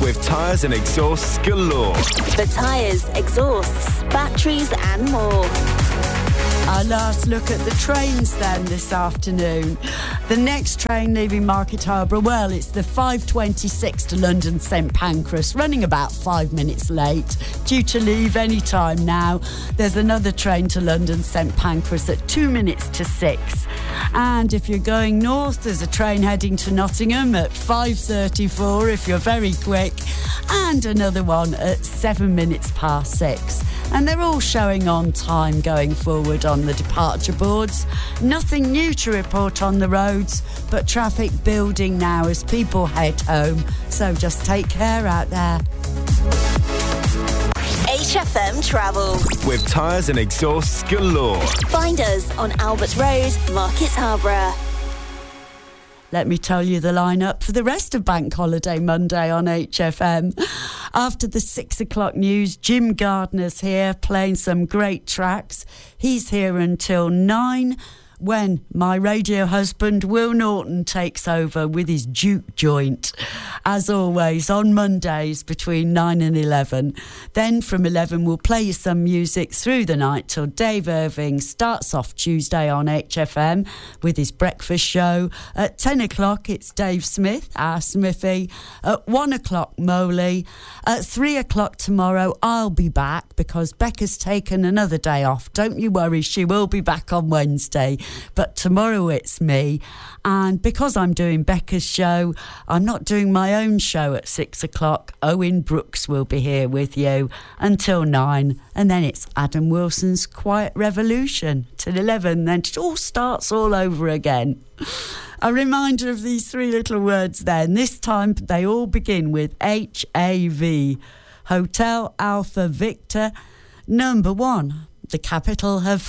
with tyres and exhausts galore. For tyres, exhausts, batteries and more. Our last look at the trains then this afternoon. The next train leaving Market Harborough, well, it's the 5:26 to London St Pancras, running about 5 minutes late, due to leave any time now. There's another train to London St Pancras at 2 minutes to 6. And if you're going north, there's a train heading to Nottingham at 5:34 if you're very quick, and another one at 7 minutes past 6. And they're all showing on time going forward on the departure boards. Nothing new to report on the roads, but traffic building now as people head home. So just take care out there. HFM Travel. With tyres and exhausts galore. Find us on Albert Road, Market Harborough. Let me tell you the lineup for the rest of Bank Holiday Monday on HFM. After the 6 o'clock news, Jim Gardner's here playing some great tracks. He's here until 9, when my radio husband Will Norton takes over with his Juke Joint. As always, on Mondays between 9 and 11. Then from 11 we'll play you some music through the night till Dave Irving starts off Tuesday on HFM with his breakfast show. At 10 o'clock it's Dave Smith, our Smithy. At 1 o'clock Moley. At 3 o'clock tomorrow I'll be back because Becca's taken another day off. Don't you worry, she will be back on Wednesday. But tomorrow it's me, and because I'm doing Becca's show, I'm not doing my own show at 6 o'clock. Owen Brooks will be here with you until 9, and then it's Adam Wilson's Quiet Revolution till 11. Then it all starts all over again. A reminder of these 3 little words then. This time they all begin with HAV. Hotel Alpha Victor. Number 1. The capital of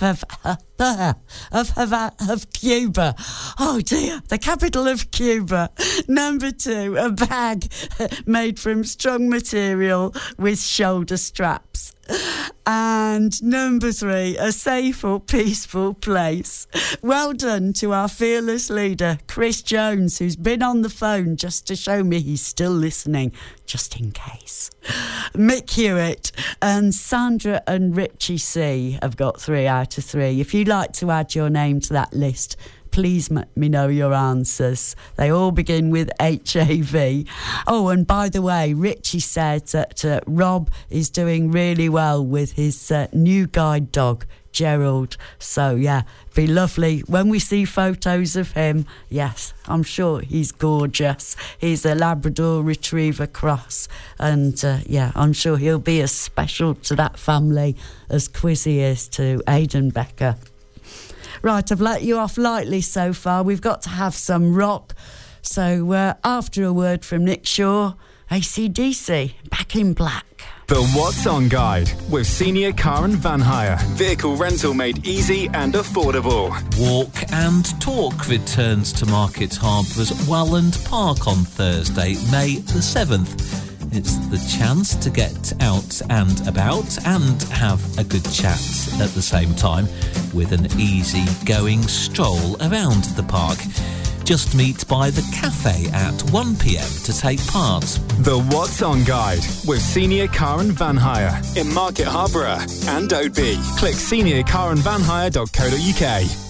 Cuba. Oh dear, the capital of Cuba. Number 2, a bag made from strong material with shoulder straps. And number 3, a safe or peaceful place. Well done to our fearless leader, Chris Jones, who's been on the phone just to show me he's still listening, just in case. Mick Hewitt and Sandra and Richie C have got 3 out of 3. If you'd like to add your name to that list, please let me know your answers. They all begin with HAV. Oh, and by the way, Richie said that Rob is doing really well with his new guide dog, Gerald. So, yeah, be lovely when we see photos of him. Yes, I'm sure he's gorgeous. He's a Labrador Retriever cross. And, yeah, I'm sure he'll be as special to that family as Quizzy is to Aidan Becker. Right, I've let you off lightly so far. We've got to have some rock. So after a word from Nick Shaw, AC/DC, Back in Black. The What's On Guide with Senior Car and Van Hire. Vehicle rental made easy and affordable. Walk and Talk returns to Market Harbour's Welland Park on Thursday, May the 7th. It's the chance to get out and about and have a good chat at the same time with an easy-going stroll around the park. Just meet by the cafe at 1 p.m. to take part. The What's On Guide with Senior Car and Van Hire in Market Harborough and Oadby. Click seniorcarandvanhire.co.uk.